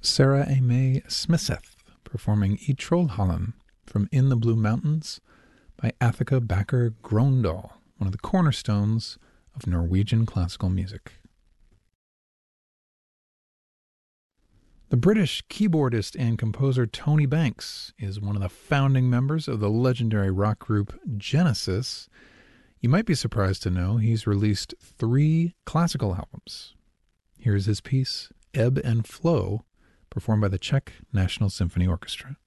Sarah A. May Smithseth performing I Trollhallen from In the Blue Mountains by Athika Backer Grøndahl, one of the cornerstones of Norwegian classical music. The British keyboardist and composer Tony Banks is one of the founding members of the legendary rock group Genesis. You might be surprised to know he's released 3 classical albums. Here's his piece, Ebb and Flow, performed by the Czech National Symphony Orchestra.